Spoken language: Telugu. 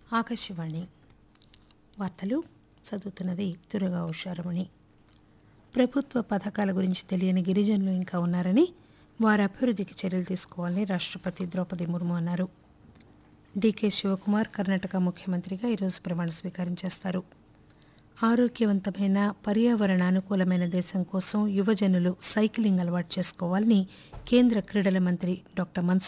ఆకాశవాణి వార్తలు చదువుతున్నది దుర్గా ఉషారమణి. ప్రభుత్వ పథకాల గురించి తెలియని గిరిజనులు ఇంకా ఉన్నారని, వారి అభివృద్ధికి చర్యలు తీసుకోవాలని రాష్ట్రపతి ద్రౌపది ముర్ము అన్నారు. డీకే శివకుమార్ కర్ణాటక ముఖ్యమంత్రిగా ఈరోజు ప్రమాణ స్వీకారం చేస్తారు. ఆరోగ్యవంతమైన పర్యావరణ అనుకూలమైన దేశం కోసం యువజనులు సైక్లింగ్ అలవాటు చేసుకోవాలని కేంద్ర క్రీడల మంత్రి డాక్టర్ మన్సుఖ్